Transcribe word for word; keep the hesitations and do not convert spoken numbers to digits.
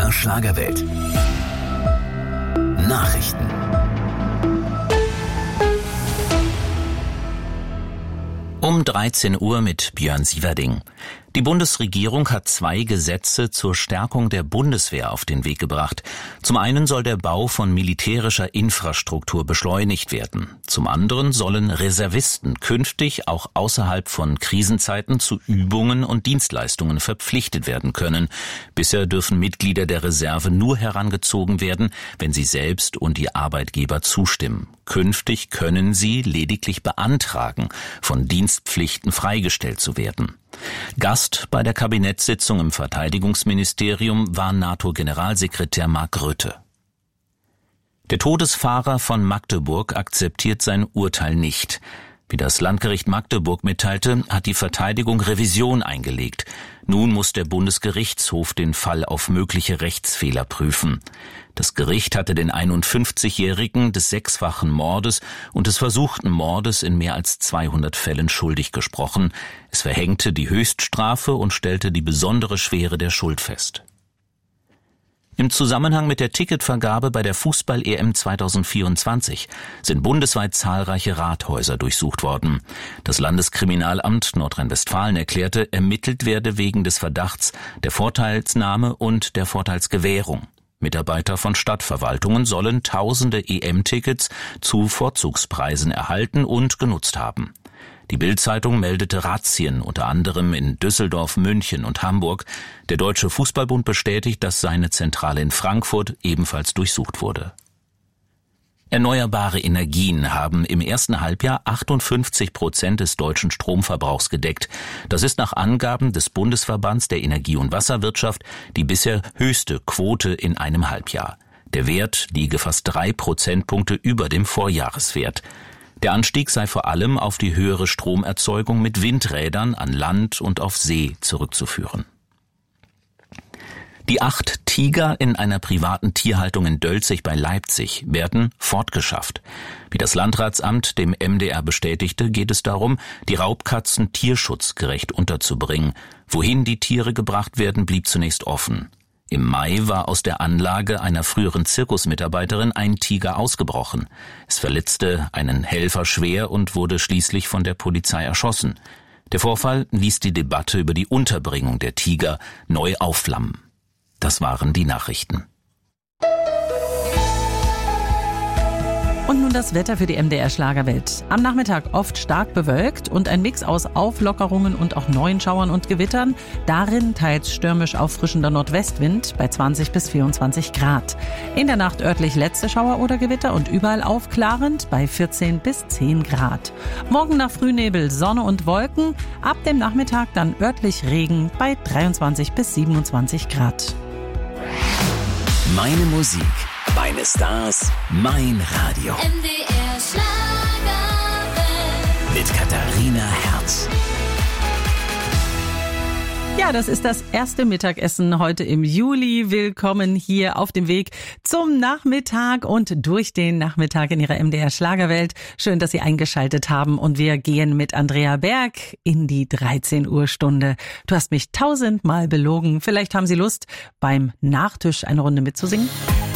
R Schlagerwelt. Nachrichten. Um dreizehn Uhr mit Björn Sieverding. Die Bundesregierung hat zwei Gesetze zur Stärkung der Bundeswehr auf den Weg gebracht. Zum einen soll der Bau von militärischer Infrastruktur beschleunigt werden. Zum anderen sollen Reservisten künftig auch außerhalb von Krisenzeiten zu Übungen und Dienstleistungen verpflichtet werden können. Bisher dürfen Mitglieder der Reserve nur herangezogen werden, wenn sie selbst und die Arbeitgeber zustimmen. Künftig können sie lediglich beantragen, von Dienstpflichten freigestellt zu werden. Gast bei der Kabinettssitzung im Verteidigungsministerium war NATO-Generalsekretär Mark Rutte. Der Todesfahrer von Magdeburg akzeptiert sein Urteil nicht. Wie das Landgericht Magdeburg mitteilte, hat die Verteidigung Revision eingelegt. Nun muss der Bundesgerichtshof den Fall auf mögliche Rechtsfehler prüfen. Das Gericht hatte den einundfünfzigjährigen des sechsfachen Mordes und des versuchten Mordes in mehr als zweihundert Fällen schuldig gesprochen. Es verhängte die Höchststrafe und stellte die besondere Schwere der Schuld fest. Im Zusammenhang mit der Ticketvergabe bei der Fußball-E M zweitausendvierundzwanzig sind bundesweit zahlreiche Rathäuser durchsucht worden. Das Landeskriminalamt Nordrhein-Westfalen erklärte, ermittelt werde wegen des Verdachts der Vorteilsnahme und der Vorteilsgewährung. Mitarbeiter von Stadtverwaltungen sollen tausende E M-Tickets zu Vorzugspreisen erhalten und genutzt haben. Die Bild-Zeitung meldete Razzien, unter anderem in Düsseldorf, München und Hamburg. Der Deutsche Fußballbund bestätigt, dass seine Zentrale in Frankfurt ebenfalls durchsucht wurde. Erneuerbare Energien haben im ersten Halbjahr achtundfünfzig Prozent des deutschen Stromverbrauchs gedeckt. Das ist nach Angaben des Bundesverbands der Energie- und Wasserwirtschaft die bisher höchste Quote in einem Halbjahr. Der Wert liege fast drei Prozentpunkte über dem Vorjahreswert. Der Anstieg sei vor allem auf die höhere Stromerzeugung mit Windrädern an Land und auf See zurückzuführen. Die acht Tiger in einer privaten Tierhaltung in Dölzig bei Leipzig werden fortgeschafft. Wie das Landratsamt dem M D R bestätigte, geht es darum, die Raubkatzen tierschutzgerecht unterzubringen. Wohin die Tiere gebracht werden, blieb zunächst offen. Im Mai war aus der Anlage einer früheren Zirkusmitarbeiterin ein Tiger ausgebrochen. Es verletzte einen Helfer schwer und wurde schließlich von der Polizei erschossen. Der Vorfall ließ die Debatte über die Unterbringung der Tiger neu aufflammen. Das waren die Nachrichten. Und nun das Wetter für die M D R Schlagerwelt. Am Nachmittag oft stark bewölkt und ein Mix aus Auflockerungen und auch neuen Schauern und Gewittern. Darin teils stürmisch auffrischender Nordwestwind bei zwanzig bis vierundzwanzig Grad. In der Nacht örtlich letzte Schauer oder Gewitter und überall aufklarend bei vierzehn bis zehn Grad. Morgen nach Frühnebel, Sonne und Wolken. Ab dem Nachmittag dann örtlich Regen bei dreiundzwanzig bis siebenundzwanzig Grad. Meine Musik, meine Stars, mein Radio. M D R Schlagerwelt. Mit Katharina Herz. Ja, das ist das erste Mittagessen heute im Juli. Willkommen hier auf dem Weg zum Nachmittag und durch den Nachmittag in Ihrer M D R Schlagerwelt. Schön, dass Sie eingeschaltet haben und wir gehen mit Andrea Berg in die dreizehn Uhr Stunde. Du hast mich tausendmal belogen. Vielleicht haben Sie Lust, beim Nachtisch eine Runde mitzusingen?